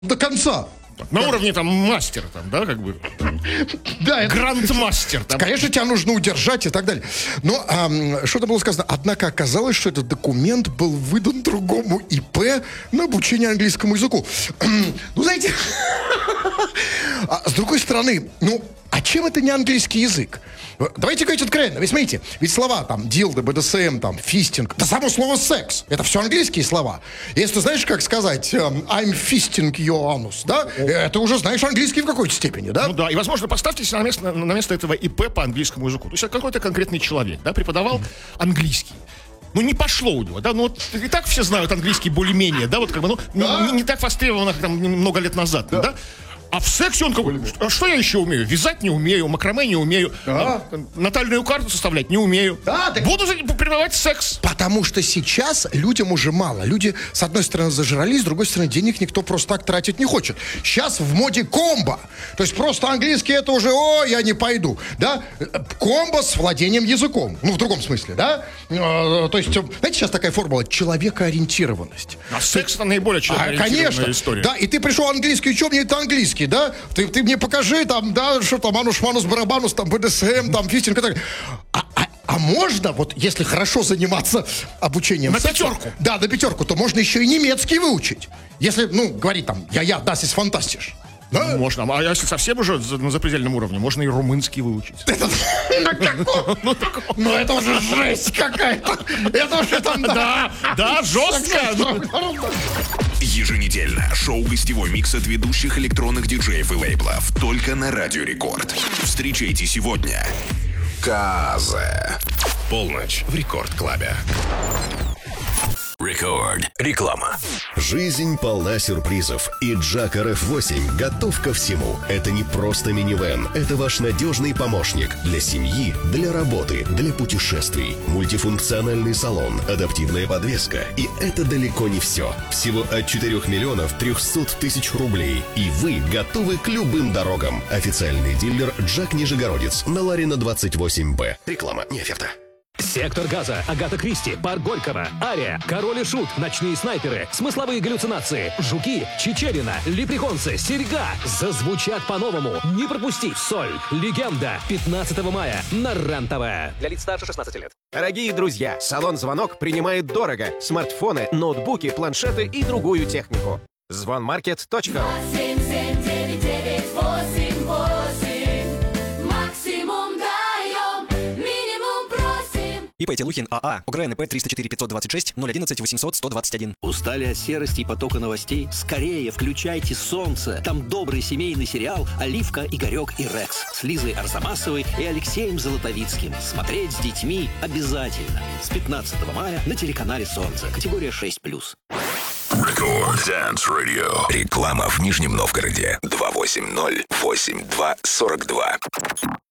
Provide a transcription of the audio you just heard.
до конца. На уровне там мастер, там, да, как бы. Да, грандмастер. Там. Конечно, тебя нужно удержать и так далее. Но что-то было сказано. Однако оказалось, что этот документ был выдан другому ИП на обучение английскому языку. Ну, знаете, с другой стороны, а чем это не английский язык? Давайте говорить откровенно. Ведь смотрите, ведь слова там дилда, БДСМ, там фистинг, да само слово секс, это все английские слова. Если ты знаешь, как сказать I'm fisting your anus, да, это уже знаешь английский в какой-то степени, да? Ну да, и возможно, поставьте на место этого ИП по английскому языку. То есть это какой-то конкретный человек, да, преподавал английский. Ну, не пошло у него, да, ну, вот и так все знают английский более-менее, да, вот как бы, не так востребовано, как там много лет назад, да? А в сексе он какой? А что я еще умею? Вязать не умею, макраме не умею, натальную карту составлять не умею. Буду преподавать секс. Потому что сейчас людям уже мало. Люди, с одной стороны, зажрались, с другой стороны, денег никто просто так тратить не хочет. Сейчас в моде комбо. То есть просто английский это уже, я не пойду. Да? Комбо с владением языком. Ну, в другом смысле, да? То есть, знаете, сейчас такая формула человекоориентированность. А секс это наиболее человекоориентированная история. Да, и ты пришел английский, что мне это английский? Да, ты мне покажи там, да, что там, анус-манус, барабанус, там, БДСМ, там, фистинг и так далее. А можно, вот, если хорошо заниматься обучением... На пятерку. Да, на пятерку, то можно еще и немецкий выучить. Если, говорить там, das ist fantastisch. Да? Можно, а если совсем уже на запредельном уровне, можно и румынский выучить. Ну это уже жесть какая-то. Это уже там, да, жестко. Еженедельно шоу-гостевой микс от ведущих электронных диджеев и лейблов только на Радио Рекорд. Встречайте сегодня Казе. Полночь в Рекорд-клабе. Рекорд. Реклама. Жизнь полна сюрпризов, и Джак RF8 готов ко всему. Это не просто минивэн, это ваш надежный помощник для семьи, для работы, для путешествий. Мультифункциональный салон, адаптивная подвеска. И это далеко не все. Всего от 4 миллионов 300 тысяч рублей. И вы готовы к любым дорогам. Официальный дилер Джак Нижегородец на Ларина 28Б. Реклама, не оферта. Сектор газа, Агата Кристи, Парк Горького, Ария, Король и Шут, Ночные снайперы, Смысловые галлюцинации, Жуки, Чичерина, Лепреконцы, Серьга зазвучат по-новому. Не пропусти Соль, Легенда, 15 мая на РЕН-ТВ. Для лиц старше 16 лет. Дорогие друзья, салон «Звонок» принимает дорого. Смартфоны, ноутбуки, планшеты и другую технику. Звонмаркет.ру. ИП Телухин АА. УГРНП 304 526 011 800 121. Устали от серости и потока новостей? Скорее включайте «Солнце». Там добрый семейный сериал «Оливка, Игорек и Рекс» с Лизой Арзамасовой и Алексеем Золотовицким. Смотреть с детьми обязательно. С 15 мая на телеканале «Солнце». Категория 6+. Рекорд Dance Radio. Реклама в Нижнем Новгороде. 280-82-42.